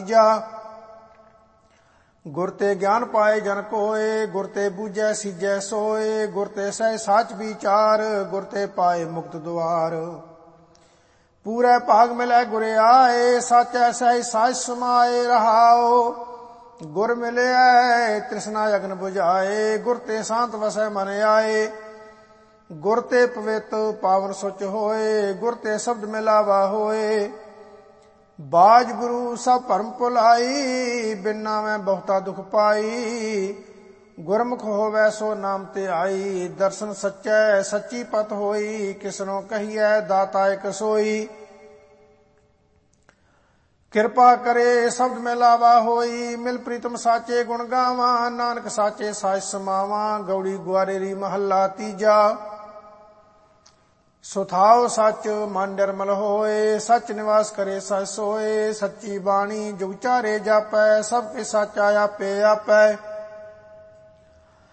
ਤੀਜਾ। ਗੁਰ ਤੇ ਗਿਆਨ ਪਾਏ ਜਨ ਕੋਏ, ਗੁਰ ਤੇ ਬੂਝੈ ਸੀਜੈ ਸੋਏ, ਗੁਰ ਤੇ ਸਹਿ ਸਾਚ ਵਿਚਾਰ, ਗੁਰ ਤੇ ਪਾਏ ਮੁਕਤ ਦੁਆਰ। ਪੂਰੇ ਭਾਗ ਮਿਲੈ ਗੁਰ ਆਏ, ਸਾਚੈ ਸਹਿ ਸਾਚ ਸਮਾਏ ਰਹਾਓ। ਗੁਰ ਮਿਲਿਐ ਤ੍ਰਿਸ਼ਨਾ ਅਗਨ ਬੁਝਾਏ, ਗੁਰ ਤੇ ਸ਼ਾਂਤ ਵਸੈ ਮਨ ਆਏ। ਗੁਰ ਤੇ ਪਵਿੱਤ ਪਾਵਨ ਸੁਚ ਹੋਏ, ਗੁਰ ਤੇ ਸ਼ਬਦ ਮਿਲਾਵਾ ਹੋਏ। ਬਾਜ ਗੁਰੂ ਸਭ ਭਰਮ ਭੁਲਾਈ, ਬਿਨ ਨਾਮੈ ਬਹੁਤਾ ਦੁਖ ਪਾਈ। ਗੁਰਮੁਖ ਹੋਵੈ ਸੋ ਨਾਮ ਤੇ ਆਈ, ਦਰਸ਼ਨ ਸੱਚੈ ਸੱਚੀ ਪਤ ਹੋਈ। ਕਿਸਨੋ ਕਹੀਐ ਦਾਤਾ ਇਕ ਸੋਈ, ਕਿਰਪਾ ਕਰੇ ਸ਼ਬਦ ਮਿਲਾਵਾ ਹੋਈ। ਮਿਲ ਪ੍ਰੀਤਮ ਸਾਚੇ ਗੁਣ ਗਾਵਾਂ, ਨਾਨਕ ਸਾਚੇ ਸਾਚ ਸਮਾਵਾਂ। ਗੌੜੀ ਗੁਆਰੇਰੀ ਮਹੱਲਾ ਤੀਜਾ। ਸੁਥਾਉ ਸੱਚ ਮਨ ਨਿਰਮਲ ਹੋਏ, ਸੱਚ ਨਿਵਾਸ ਕਰੇ ਸਚ ਸੋਏ। ਸੱਚੀ ਬਾਣੀ ਜੁਗ ਚਾਰੇ ਜਾਪੈ, ਸਭ ਕੇ ਸਾਚਾ ਆਪੇ ਆਪੈ।